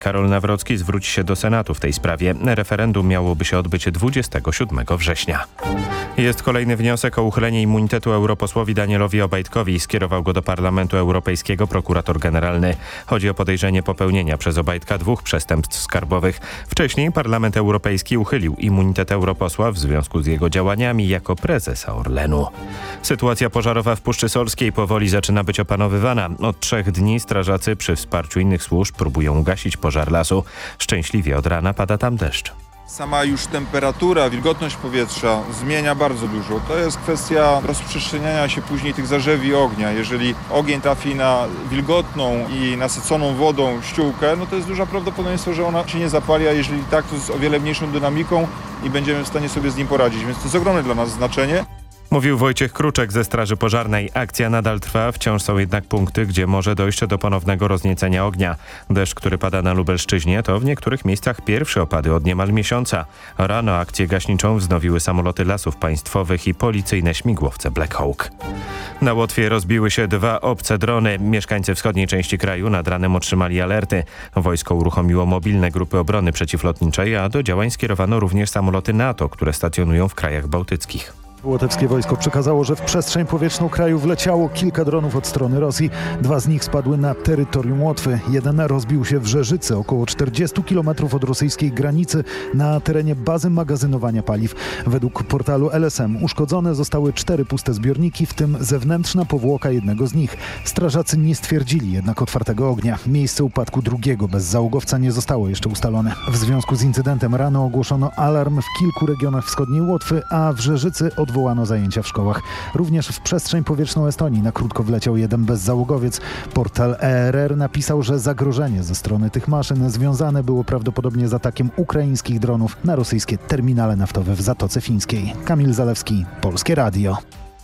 Karol Nawrocki zwróci się do Senatu w tej sprawie. Referendum miałoby się odbyć 27 września. Jest kolejny wniosek o uchylenie immunitetu europosłowi Danielowi Obajtkowi. Skierował go do Parlamentu Europejskiego prokurator generalny. Chodzi o podejrzenie popełnienia przez Obajtka 2 przestępstw skarbowych. Wcześniej Parlament Europejski uchylił immunitet europosła w związku z jego działaniami jako prezesa Orlenu. Sytuacja pożarowa w Puszczy Solskiej powoli zaczyna być opanowywana. Od 3 dni strażacy przy wsparciu innych służb próbują ugasić pożar lasu. Szczęśliwie od rana pada tam deszcz. Sama już temperatura, wilgotność powietrza zmienia bardzo dużo. To jest kwestia rozprzestrzeniania się później tych zarzewi ognia. Jeżeli ogień trafi na wilgotną i nasyconą wodą ściółkę, no to jest duże prawdopodobieństwo, że ona się nie zapali, a jeżeli tak, to z o wiele mniejszą dynamiką i będziemy w stanie sobie z nim poradzić. Więc to jest ogromne dla nas znaczenie. Mówił Wojciech Kruczek ze Straży Pożarnej. Akcja nadal trwa, wciąż są jednak punkty, gdzie może dojść do ponownego rozniecenia ognia. Deszcz, który pada na Lubelszczyźnie, to w niektórych miejscach pierwsze opady od niemal miesiąca. Rano akcję gaśniczą wznowiły samoloty Lasów Państwowych i policyjne śmigłowce Black Hawk. Na Łotwie rozbiły się 2 obce drony. Mieszkańcy wschodniej części kraju nad ranem otrzymali alerty. Wojsko uruchomiło mobilne grupy obrony przeciwlotniczej, a do działań skierowano również samoloty NATO, które stacjonują w krajach bałtyckich. Łotewskie wojsko przekazało, że w przestrzeń powietrzną kraju wleciało kilka dronów od strony Rosji. 2 z nich spadły na terytorium Łotwy. Jeden rozbił się w Rzeżycy, około 40 km od rosyjskiej granicy, na terenie bazy magazynowania paliw. Według portalu LSM uszkodzone zostały 4 puste zbiorniki, w tym zewnętrzna powłoka jednego z nich. Strażacy nie stwierdzili jednak otwartego ognia. Miejsce upadku drugiego bezzałogowca nie zostało jeszcze ustalone. W związku z incydentem rano ogłoszono alarm w kilku regionach wschodniej Łotwy, a w Rzeżycy odwołano zajęcia w szkołach. Również w przestrzeń powietrzną Estonii na krótko wleciał jeden bezzałogowiec. Portal ERR napisał, że zagrożenie ze strony tych maszyn związane było prawdopodobnie z atakiem ukraińskich dronów na rosyjskie terminale naftowe w Zatoce Fińskiej. Kamil Zalewski, Polskie Radio.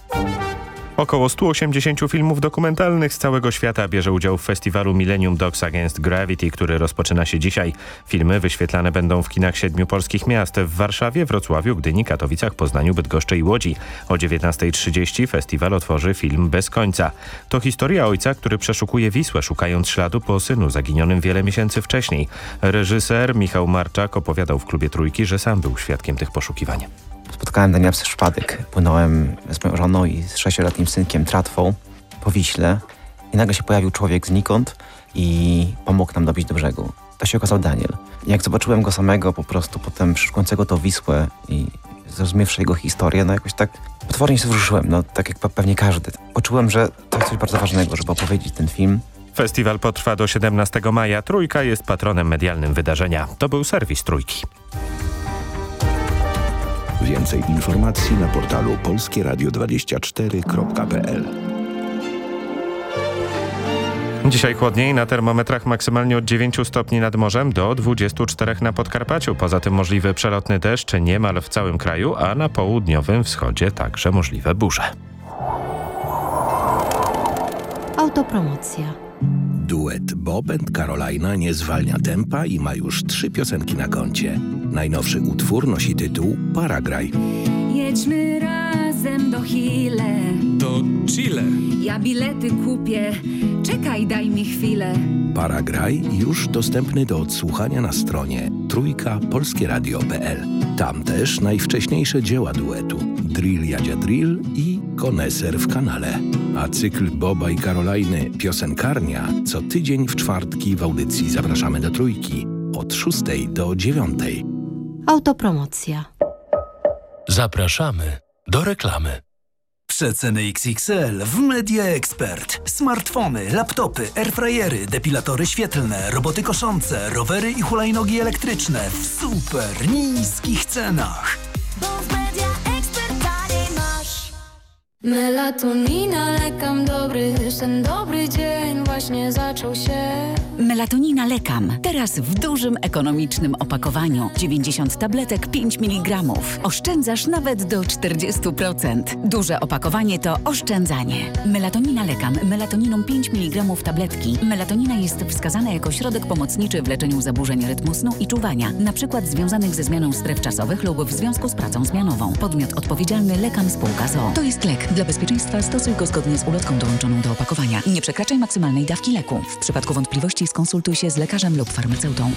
Około 180 filmów dokumentalnych z całego świata bierze udział w festiwalu Millennium Dogs Against Gravity, który rozpoczyna się dzisiaj. Filmy wyświetlane będą w kinach 7 polskich miast: w Warszawie, Wrocławiu, Gdyni, Katowicach, Poznaniu, Bydgoszczy i Łodzi. O 19:30 festiwal otworzy film Bez końca. To historia ojca, który przeszukuje Wisłę, szukając śladu po synu zaginionym wiele miesięcy wcześniej. Reżyser Michał Marczak opowiadał w Klubie Trójki, że sam był świadkiem tych poszukiwań. Spotkałem Daniela przez przypadek. Płynąłem z moją żoną i z 6-letnim synkiem tratwą po Wiśle i nagle się pojawił człowiek znikąd i pomógł nam dobić do brzegu. To się okazał Daniel. Jak zobaczyłem go samego po prostu potem przeszukującego tą Wisłę i zrozumiewszy jego historię, no jakoś tak potwornie się wzruszyłem, no tak jak pewnie każdy. Poczułem, że to jest coś bardzo ważnego, żeby opowiedzieć ten film. Festiwal potrwa do 17 maja. Trójka jest patronem medialnym wydarzenia. To był serwis Trójki. Więcej informacji na portalu polskieradio24.pl. Dzisiaj chłodniej, na termometrach maksymalnie od 9 stopni nad morzem do 24 na Podkarpaciu. Poza tym możliwy przelotny deszcz niemal w całym kraju, a na południowym wschodzie także możliwe burze. Autopromocja. Duet Bob and Carolina nie zwalnia tempa i ma już 3 piosenki na koncie. Najnowszy utwór nosi tytuł Paragraj. Jedźmy razem do Chile. Do Chile. Ja bilety kupię. Czekaj, daj mi chwilę. Paragraj już dostępny do odsłuchania na stronie trójka.polskieradio.pl. Tam też najwcześniejsze dzieła duetu Drill Jadzia Drill i Koneser w kanale. A cykl Boba i Karoliny Piosenkarnia co tydzień w czwartki w audycji Zapraszamy do Trójki od 6 do 9. Autopromocja. Zapraszamy do reklamy. Przeceny XXL w Media Expert. Smartfony, laptopy, airfryery, depilatory świetlne, roboty koszące, rowery i hulajnogi elektryczne w super niskich cenach. Bo w Media Expert taniej masz. Melatonina, lekam dobry, ten dobry dzień właśnie zaczął się. Melatonina Lekam. Teraz w dużym, ekonomicznym opakowaniu. 90 tabletek, 5 mg. Oszczędzasz nawet do 40%. Duże opakowanie to oszczędzanie. Melatonina Lekam. Melatoniną 5 mg tabletki. Melatonina jest wskazana jako środek pomocniczy w leczeniu zaburzeń rytmu snu i czuwania, np. związanych ze zmianą stref czasowych lub w związku z pracą zmianową. Podmiot odpowiedzialny Lekam Spółka z o.o. To jest lek. Dla bezpieczeństwa stosuj go zgodnie z ulotką dołączoną do opakowania. Nie przekraczaj maksymalnej dawki leku. W przypadku wątpliwości skonsultuj się z lekarzem lub farmaceutą.